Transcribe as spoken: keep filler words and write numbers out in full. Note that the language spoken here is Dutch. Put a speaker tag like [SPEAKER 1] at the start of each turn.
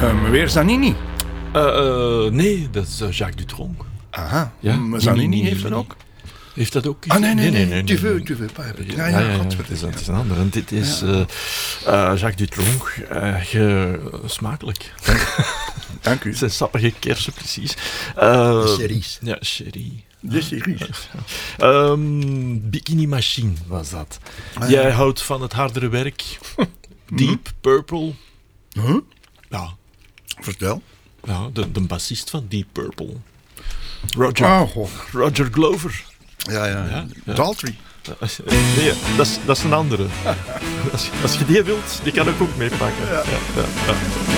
[SPEAKER 1] Uh, maar weer Zanini.
[SPEAKER 2] Uh, uh, nee, dat is uh, Jacques Dutronc.
[SPEAKER 1] Aha,
[SPEAKER 2] ja?
[SPEAKER 1] maar Zanini nee, nee, heeft nee, dat ook.
[SPEAKER 2] Heeft dat ook?
[SPEAKER 1] Ah, nee, nee, nee. nee, tu veux, tu veux pas.
[SPEAKER 2] Ja, ja, ja, ja, het, is, het is een ander. En dit is ja. uh, uh, Jacques Dutronc. Uh, ge, uh, smakelijk.
[SPEAKER 1] Dank u.
[SPEAKER 2] Het zijn sappige kersen, precies. Uh,
[SPEAKER 1] de series.
[SPEAKER 2] Ja, sherry.
[SPEAKER 1] De series.
[SPEAKER 2] um, Bikini Machine was dat. Ah, Jij ja. houdt van het hardere werk. Deep Purple.
[SPEAKER 1] Huh?
[SPEAKER 2] Ja.
[SPEAKER 1] Vertel.
[SPEAKER 2] Ja, de, de bassist van Deep Purple. Roger,
[SPEAKER 1] oh,
[SPEAKER 2] Roger Glover.
[SPEAKER 1] Ja, ja. ja, ja. Daltrey.
[SPEAKER 2] Nee, dat is, dat is een andere. Als, als je die wilt, die kan ik ook meepakken. Ja. Ja, ja, ja.